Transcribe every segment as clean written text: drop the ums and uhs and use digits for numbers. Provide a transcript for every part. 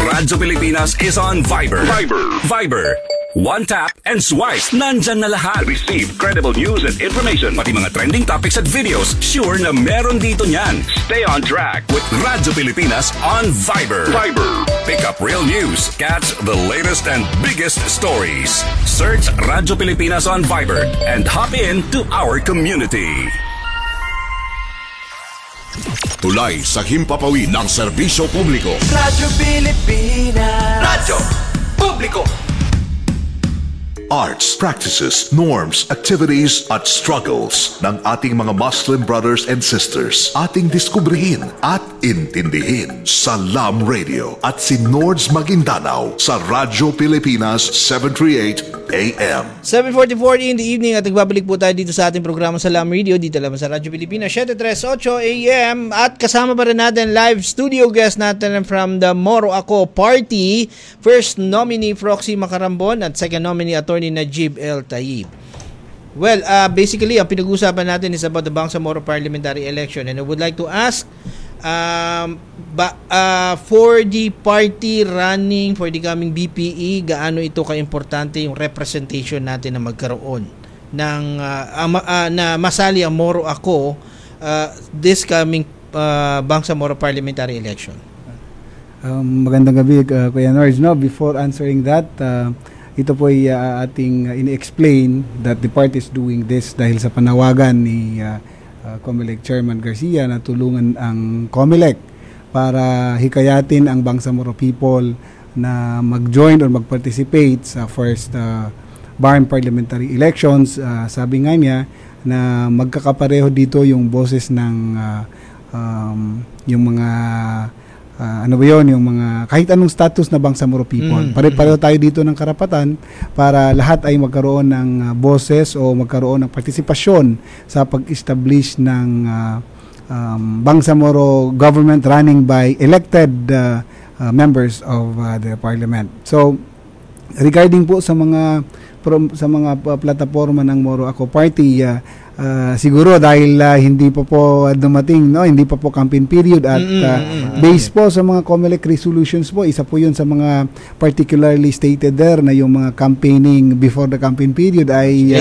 Radyo Pilipinas is on Viber. Viber. One tap and swipe. Nandyan na lahat. Receive credible news and information. Pati mga trending topics at videos. Sure na meron dito niyan. Stay on track with Radyo Pilipinas on Viber. Pick up real news. Catch the latest and biggest stories. Search Radyo Pilipinas on Viber and hop in to our community. Tulay sa himpapawid ng serbisyo publiko. Radyo Pilipinas. Radyo Publiko. Arts, practices, norms, activities at struggles ng ating mga Muslim brothers and sisters. Ating diskubrihin at intindihin sa LAM Radio at si Nords Maguindanao sa Radyo Pilipinas 738 AM. 7:40 in the evening at nagbabalik po tayo dito sa ating programa sa LAM Radio dito lamang sa Radyo Pilipinas 738 AM at kasama pa rin natin live studio guest natin from the Moro Ako Party. First nominee Froxy Macarambon at second nominee Attorney Najib El Taib. Well, basically, ang pinag-uusapan natin is about the Bangsamoro parliamentary election and I would like to ask for the party running for the coming BPE, gaano ito ka-importante yung representation natin na magkaroon ng na masali ang Moro Ako this coming Bangsamoro parliamentary election? Magandang gabi, Kuya Nords. No, before answering that, ito po ay ating in-explain that the party is doing this dahil sa panawagan ni COMELEC Chairman Garcia na tulungan ang COMELEC para hikayatin ang Bangsamoro people na mag-join or mag-participate sa first BARM parliamentary elections. Sabi nga niya na magkakapareho dito yung boses ng yung mga yung mga kahit anong status na Bangsamoro people. Pare-pareho tayo dito ng karapatan para lahat ay magkaroon ng boses o magkaroon ng partisipasyon sa pag-establish ng Bangsamoro government running by elected members of the parliament. So regarding po sa mga plataforma ng Moro Ako Party, siguro dahil hindi pa po dumating, no, hindi pa po campaign period at based po sa mga COMELEC resolutions po, isa po yun sa mga particularly stated there na yung mga campaigning before the campaign period ay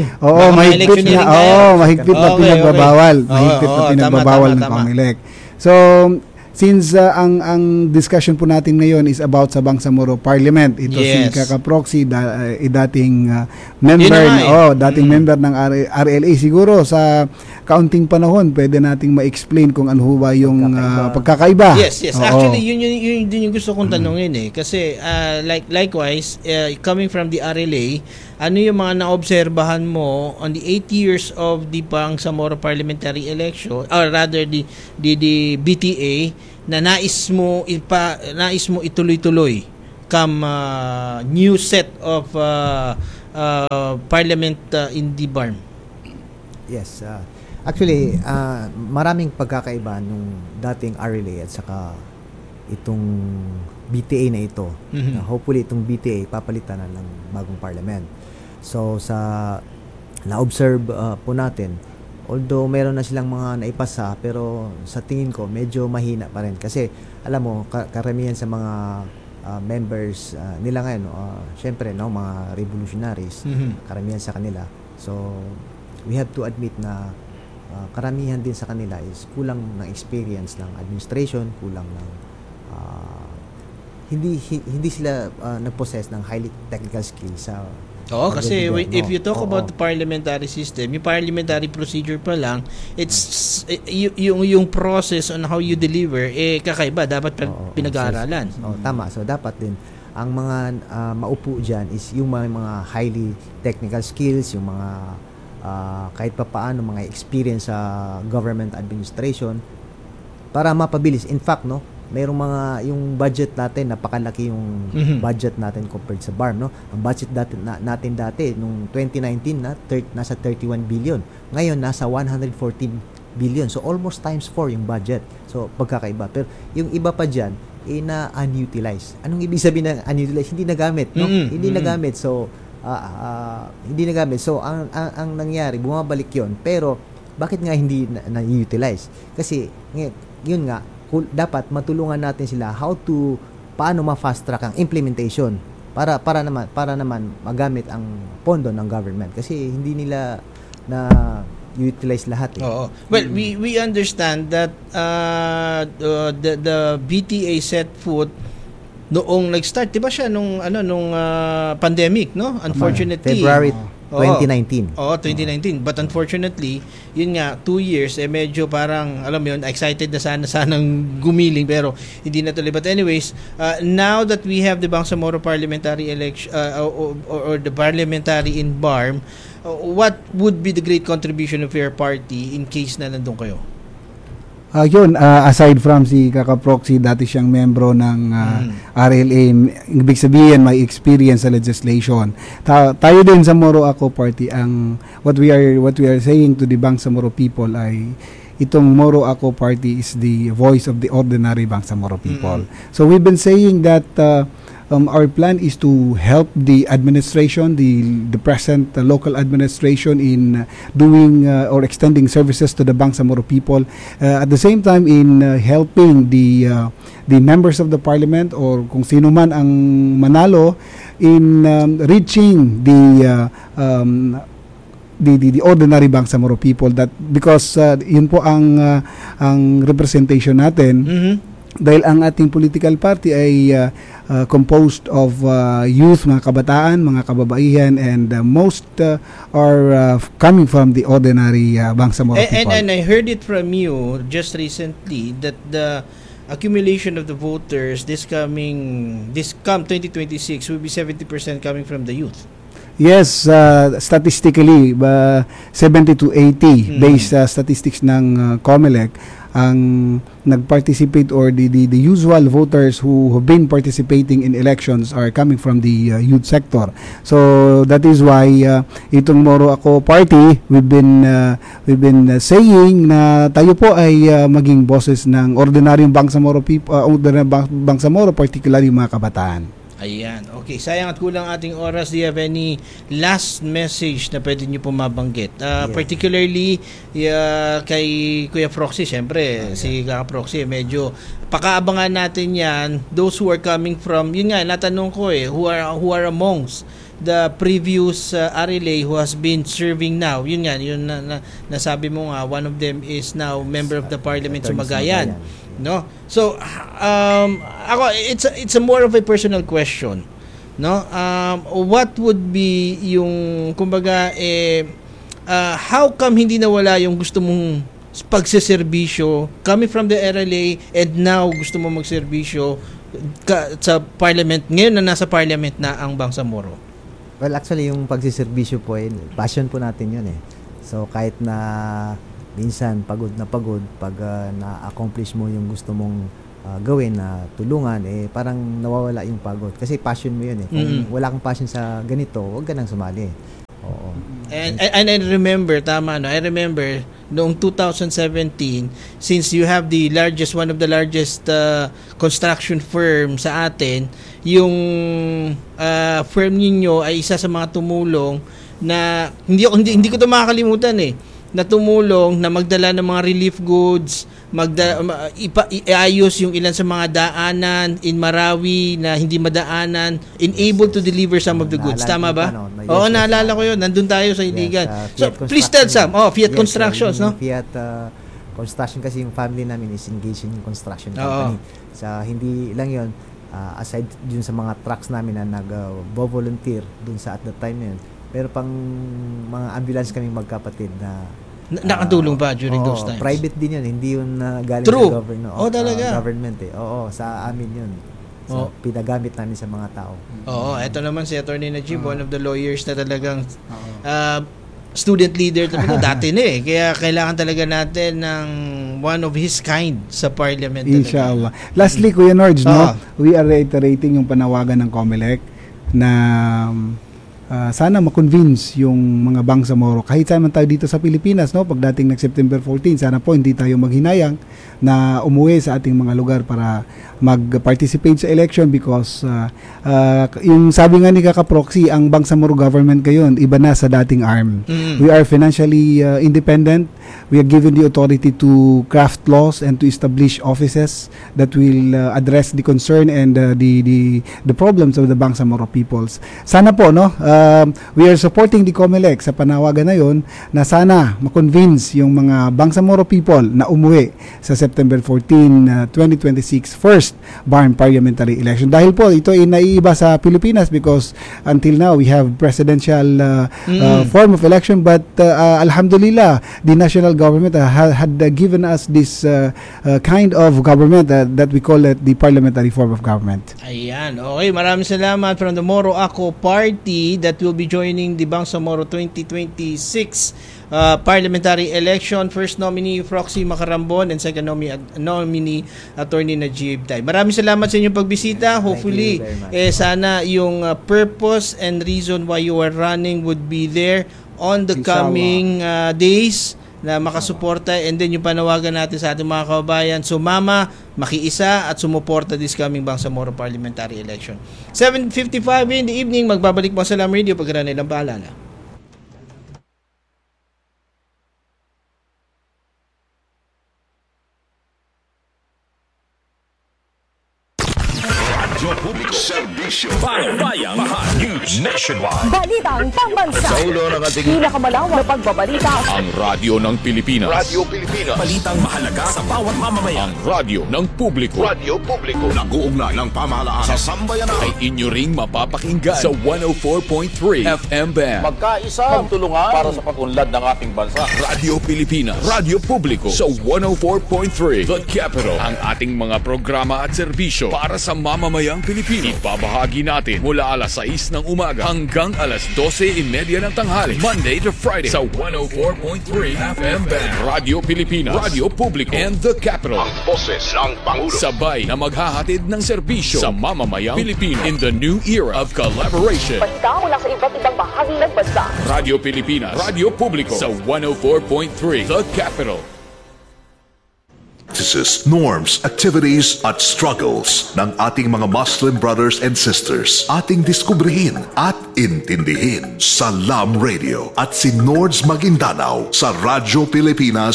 mahigpit na pinagbabawal. Mahigpit na pinagbabawal ng COMELEC. So since ang discussion po natin ngayon is about sa Bangsamoro Parliament, ito si Kaka Proxy, dating member member ng RLA. Siguro sa kaunting panahon pwede nating ma-explain kung ano ba yung pagkakaiba. Yes. Actually, yun yung gusto kong tanungin kasi likewise, coming from the RLA, ano yung mga naobserbahan mo on the 8 years of the Bangsamoro parliamentary election, or rather the BTA, na nais mo ituloy-tuloy come new set of parliament in the BARM? Yes. Actually, maraming pagkakaiba nung dating RLA at saka itong BTA na ito. Hopefully itong BTA papalitan na ng bagong parliament. So sa na-observe po natin, although meron na silang mga naipasa, pero sa tingin ko medyo mahina pa rin kasi alam mo karamihan sa mga members nila ngayon, syempre mga revolutionaries, karamihan sa kanila. So we have to admit na karamihan din sa kanila is kulang ng experience ng administration, kulang ng hindi sila nag-possess ng highly technical skills sa kasi if you talk about the parliamentary system, yung parliamentary procedure pa lang, it's yung process on how you deliver kakaiba, dapat pinag-aaralan. Tama. So dapat din ang mga maupo diyan is yung mga highly technical skills, yung mga kahit pa paano mga experience sa government administration para mapabilis. In fact, mayroong mga yung budget natin, napakalaki yung budget natin compared sa BARM, Ang budget natin dati nung 2019 nasa 31 billion. Ngayon nasa 114 billion. So almost times 4 yung budget. So pagkakaiba. Pero yung iba pa diyan na-unutilized. Anong ibig sabihin ng unutilized? Hindi nagamit, Hindi nagamit. So hindi nagamit. So ang nangyari, bumabalik 'yon. Pero bakit nga hindi na-utilize? Kasi yun nga, dapat matulungan natin sila how to paano ma-fast track ang implementation para naman magamit ang pondo ng government kasi hindi nila na utilize lahat. Oo. Well, we understand that the BTA set foot noong nag-start, 'di ba siya nung pandemic, no? Unfortunately, February 2019. Oo, 2019. But unfortunately, yun nga, 2 years, medyo parang, alam mo yun, excited na sanang gumiling, pero hindi na tuloy. But anyways, now that we have the Bangsamoro parliamentary election, or the parliamentary in BARM, what would be the great contribution of your party in case na nandun kayo? Aside from si Kaka Proxy, dati siyang membro ng RLA, ibig sabihin may experience sa legislation. Tayo din sa Moro Ako Party, ang what we are saying to the Bangsamoro people ay itong Moro Ako Party is the voice of the ordinary Bangsamoro people. So we've been saying that our plan is to help the administration, the present local administration in doing or extending services to the Bangsamoro people. At the same time, in helping the members of the parliament or kung sino man ang manalo in reaching the ordinary Bangsamoro people, that because yun po ang representation natin. Dahil ang ating political party ay composed of youth, mga kabataan, mga kababaihan, and most are coming from the ordinary Bangsamoro people. And I heard it from you just recently that the accumulation of the voters this come 2026 will be 70% coming from the youth. Yes, statistically, 70 to 80 based statistics ng COMELEC, ang nag-participate or the usual voters who have been participating in elections are coming from the youth sector. So that is why itong Moro Ako Party, we've been saying na tayo po ay maging boses ng ordinaryong Bangsamoro people, Bangsamoro, particularly mga kabataan. Ayan. Okay, sayang at kulang ating oras. Do you have any last message na pwede nyo po mabanggit? Particularly kay Kuya Proxy, syempre, si Kaka Proxy, medyo pakaabangan natin yan. Those who are coming from, yun nga, natanong ko who are amongst the previous RLA who has been serving now. Yun nga, yun nasabi mo nga, one of them is now member of the parliament sa Magayan. No? So ako, it's a more of a personal question, no? What would be yung kumbaga how come hindi nawala yung gusto mong pagseserbisyo coming from the RLA and now gusto mo magserbisyo sa parliament ngayon na nasa parliament na ang Bangsamoro? Well, actually yung pagseserbisyo po passion po natin yun So kahit na minsan pagod pag na-accomplish mo yung gusto mong gawin na tulungan, parang nawawala yung pagod kasi passion mo yun Kung wala kang passion sa ganito, huwag ka nang sumali. Oo. And I remember, tama, no? I remember noong 2017, since you have one of the largest construction firm sa atin, yung firm ninyo ay isa sa mga tumulong na hindi ko 'to makakalimutan na tumulong na magdala ng mga relief goods, iayos yung ilan sa mga daanan in Marawi na hindi madaanan, able to deliver some of the goods. Tama ba? Oo, naalala ko yun. Nandun tayo sa Iligan. So, please tell some. Fiat Constructions, no? Fiat Construction kasi yung family namin is engaged in construction company. Sa hindi lang yun, aside dun sa mga trucks namin na nag-volunteer dun sa at the time yun, pero pang mga ambulance kaming magkapatid na nakatulong ba during those times? Private din yun, hindi yun galing True. sa government. Talaga? Government sa amin yun. So, pinagamit namin sa mga tao. Eto naman si Attorney Najib, one of the lawyers na talagang student leader talaga dati kaya kailangan talaga natin ng one of his kind sa parliament. Inshallah. Lastly, Kuya Nords, we are reiterating yung panawagan ng COMELEC na sana ma-convince yung mga Bangsamoro kahit saan man tayo dito sa Pilipinas, pagdating ng September 14, sana po hindi tayo maghinayang na umuwi sa ating mga lugar para mag-participate sa election because yung sabi nga ni Kaka Proxy, ang Bangsamoro government ngayon iba na sa dating ARM. We are financially independent. we are given the authority to craft laws and to establish offices that will address the concern and the problems of the Bangsamoro peoples. Sana po, no, we are supporting the COMELEC sa panawagan na yon na sana ma-convince yung mga Bangsamoro people na umuwi sa September 14, 2026 first barn parliamentary election. Dahil po ito ay naiiba sa Pilipinas because until now we have presidential form of election, but alhamdulillah, the national government had given us this kind of government that we call it the parliamentary form of government. Ayan, okay, maraming salamat from the Moro Ako Party that will be joining the Bangsamoro 2026 parliamentary election. First nominee Froxy Macarambon and second nominee Attorney Najib Tay. Maraming salamat sa inyong pagbisita. Hopefully sana yung purpose and reason why you are running would be there on the coming days na makasuporta, and then yung panawagan natin sa ating mga kababayan, sumama, makiisa at sumuporta this coming Bangsamoro parliamentary election. 7:55 in the evening, magbabalik mo sa Lam Radio pagkara nilang paalala. Radyo Publiko, Serbisyo, Bayang Mahal, News Nationwide. Balitang pambansa. Sa ulo ng ating Pinakamalawak na pagbabalita. Ang radyo ng Pilipinas. Radyo Pilipinas. Balitang mahalaga sa bawat mamamayan. Ang radyo ng publiko. Radyo Publiko. Nag-uugnay ng pamahalaan sa sambayanan. Ay inyo ring mapapakinggan sa 104.3 FM band. Magkaisa, magtulungan para sa pag-unlad ng ating bansa. Radyo Pilipinas. Radyo Publiko sa 104.3 The Capital. Ang ating mga programa at serbisyo para sa mamamayang Pilipino. Ibabahagi natin mula alas 6 ng umaga hanggang alas 12:30 ng tanghali. Monday to Friday sa 104.3 FM band. Radyo Pilipinas. Radyo Publiko and The Capital. Ang boses ng Pangulo. Sabay na maghahatid ng serbisyo sa mamamayang Pilipino in the new era of collaboration. Balita mula sa iba't ibang bahagi ng bansa. Radyo Pilipinas, Radyo Publiko sa 104.3 The Capital. Practices, norms, activities at struggles ng ating mga Muslim brothers and sisters. Ating diskubrihin at intindihin sa Lam Radio at si Nords Maguindanao sa Radyo Pilipinas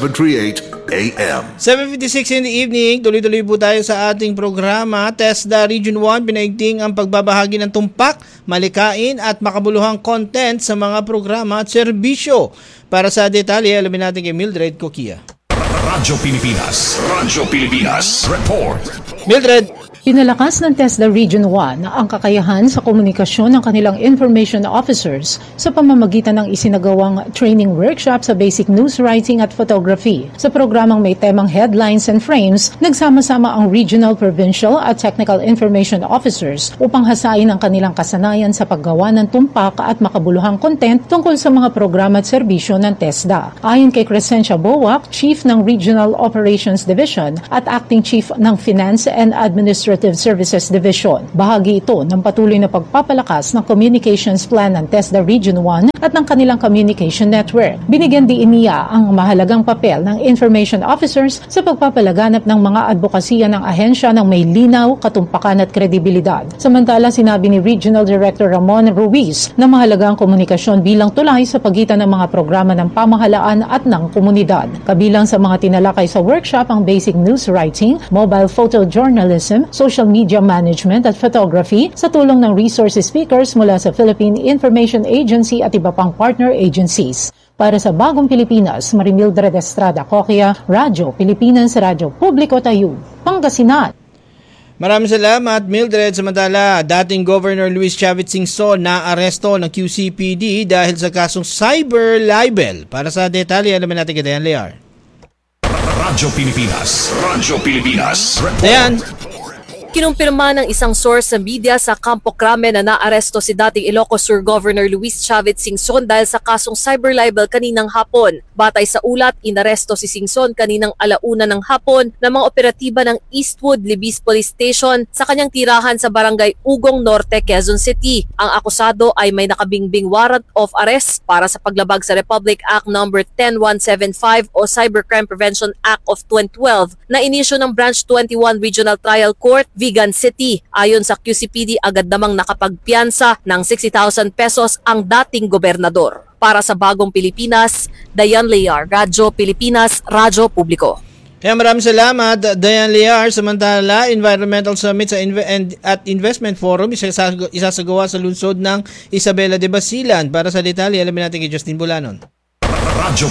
738 AM. 7:56 in the evening, tuloy-tuloy po tayo sa ating programa. TESDA Region 1 pinaigting ang pagbabahagi ng tumpak, malikain at makabuluhang content sa mga programa at serbisyo. Para sa detalye, alamin natin kay Mildred Coquia. Radyo Pilipinas. Radyo Pilipinas. Report. Mildred. Pinalakas ng TESDA Region 1 ang kakayahan sa komunikasyon ng kanilang information officers sa pamamagitan ng isinagawang training workshop sa basic news writing at photography. Sa programang may temang headlines and frames, nagsama-sama ang regional, provincial at technical information officers upang hasain ang kanilang kasanayan sa paggawa ng tumpak at makabuluhang content tungkol sa mga programa at serbisyo ng TESDA. Ayon kay Crescencia Boac, Chief ng Regional Operations Division at Acting Chief ng Finance and Administrative Services Division. Bahagi ito ng patuloy na pagpapalakas ng communications plan ng TESDA Region 1 at ng kanilang communication network. Binigyan din niya ang mahalagang papel ng information officers sa pagpapalaganap ng mga advokasya ng ahensya ng may linaw, katumpakan at kredibilidad. Samantala, sinabi ni Regional Director Ramon Ruiz na mahalaga ang komunikasyon bilang tulay sa pagitan ng mga programa ng pamahalaan at ng komunidad. Kabilang sa mga tinalakay sa workshop ang basic news writing, mobile photojournalism, social media management at photography sa tulong ng resource speakers mula sa Philippine Information Agency at iba pang partner agencies. Para sa Bagong Pilipinas, Marimildred Estrada Coquia, Radyo Pilipinas, Radyo Publiko Tayo, Pangasinan. Maraming salamat, Mildred. Samantala, dating Governor Luis Chavez Singson na aresto ng QCPD dahil sa kasong cyber libel. Para sa detalye, alamin natin kay Dayan Lear. Radyo Pilipinas. Radyo Pilipinas. Dayan. Kinumpirma ng isang source sa media sa Campo Crame na naaresto si dating Ilocos Sur Governor Luis Chavez Singson dahil sa kasong cyber libel kaninang hapon. Batay sa ulat, inaresto si Singson kaninang alauna ng hapon ng mga operatiba ng Eastwood Libis Police Station sa kanyang tirahan sa Barangay Ugong Norte, Quezon City. Ang akusado ay may nakabingbing warrant of arrest para sa paglabag sa Republic Act No. 10175 o Cybercrime Prevention Act of 2012 na inisyo ng Branch 21 Regional Trial Court, Vigan City. Ayon sa QCPD, agad namang nakapagpiyansa ng 60,000 pesos ang dating gobernador. Para sa Bagong Pilipinas, Dayan Lear, Radyo Pilipinas, Radyo Publiko. Kaya maraming salamat, Dayan Lear. Samantala, Environmental Summit at Investment Forum isasagawa sa lungsod ng Isabela de Basilan. Para sa detalye, alamin natin kay Justin Bulanon. Radyo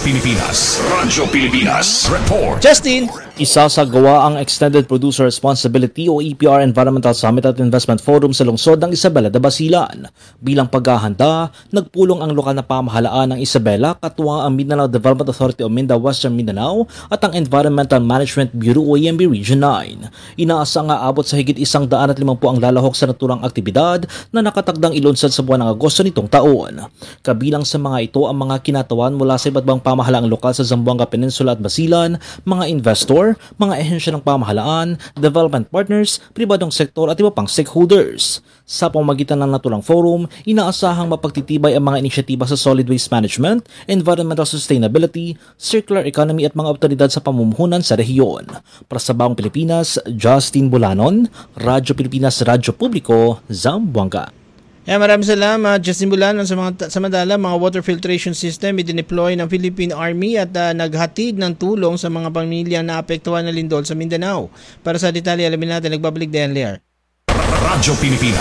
Pilipinas Report. Justin! Isasagawa ang Extended Producer Responsibility o EPR Environmental Summit at Investment Forum sa lungsod ng Isabela de Basilan. Bilang paghahanda, nagpulong ang lokal na pamahalaan ng Isabela, katuwang ang Mindanao Development Authority o Minda Western Mindanao at ang Environmental Management Bureau o EMB Region 9. Inaasang aabot sa higit 150 ang lalahok sa naturang aktibidad na nakatagdang ilunsad sa buwan ng Agosto nitong taon. Kabilang sa mga ito ang mga kinatawan mula sa iba't ibang pamahalaang lokal sa Zamboanga Peninsula at Basilan, mga investor, mga ehensya ng pamahalaan, development partners, pribadong sektor at iba pang stakeholders. Sa pamamagitan ng naturang forum, inaasahang mapagtitibay ang mga inisyatiba sa solid waste management, environmental sustainability, circular economy at mga otoridad sa pamumuhunan sa rehiyon. Para sa Bagong Pilipinas, Justin Bulanon, Radyo Pilipinas, Radyo Publiko, Zamboanga. Maraming salamat, Justin Bulanon. Samantala, mga water filtration system idineploy ng Philippine Army at naghatid ng tulong sa mga pamilya na apektuhan ng lindol sa Mindanao. Para sa detalye, alamin natin, nagbabalik Dayan Lear. Radyo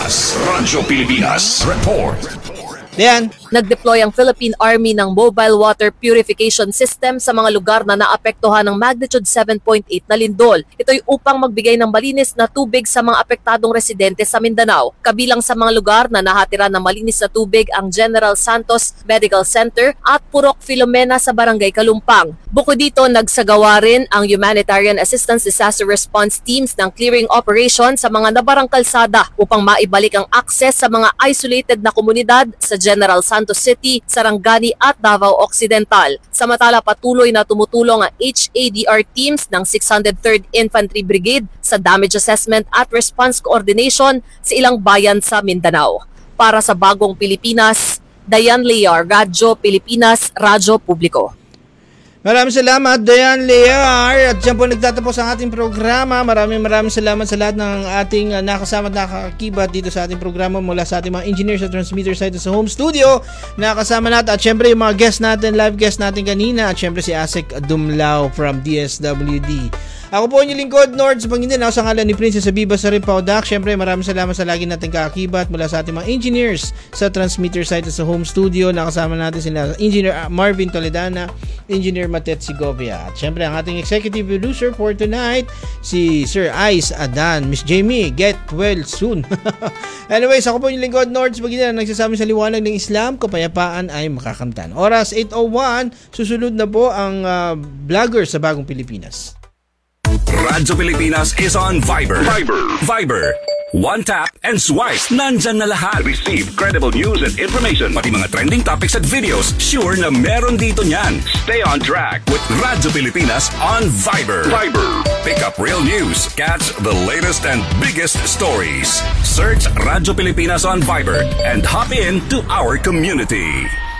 Pilipinas Report. Dayan. Nag-deploy ang Philippine Army ng mobile water purification system sa mga lugar na naapektuhan ng magnitude 7.8 na lindol. Ito'y upang magbigay ng malinis na tubig sa mga apektadong residente sa Mindanao. Kabilang sa mga lugar na nahatiran ng malinis na tubig ang General Santos Medical Center at Purok Filomena sa Barangay Kalumpang. Bukod dito, nagsagawa rin ang Humanitarian Assistance Disaster Response Teams ng clearing operation sa mga nabarang kalsada upang maibalik ang access sa mga isolated na komunidad sa General Santos City, Sarangani at Davao Occidental. Samantala, patuloy na tumutulong ang HADR teams ng 603rd Infantry Brigade sa damage assessment at response coordination sa ilang bayan sa Mindanao. Para sa Bagong Pilipinas, Dayan Lear, Radyo Pilipinas, Radyo Publiko. Maraming salamat, Dayan Lear. At dyan po nagtatapos ang ating programa. Maraming salamat sa lahat ng ating nakasama at nakakibat dito sa ating programa mula sa ating mga engineers sa transmitter site sa home studio. Nakasama natin at syempre yung mga guest natin, live guest natin kanina. At syempre si Asek Dumlao from DSWD. Ako po yung lingkod, Nords Pangindanao, sa ngalan ni Princess Abiba Saripaudak. Syempre maraming salamat sa lagi nating kakakibat mula sa ating mga engineers sa transmitter site sa home studio. Nakasama natin sila Engineer Marvin Toledana, Engineer Matet Segovia. At syempre ang ating executive producer for tonight, si Sir Ice Adan. Miss Jamie, get well soon. Anyways, ako po yung lingkod, Nords Pangindanao, nagsasabi sa liwanag ng Islam, kapayapaan ay makakamtan. Oras 8:01, susunod na po ang vlogger sa Bagong Pilipinas. Radyo Pilipinas is on Viber. Viber. One tap and swipe. Nandyan na lahat. Receive credible news and information. Pati mga trending topics at videos. Sure na meron dito niyan. Stay on track with Radyo Pilipinas on Viber. Pick up real news. Catch the latest and biggest stories. Search Radyo Pilipinas on Viber and hop in to our community.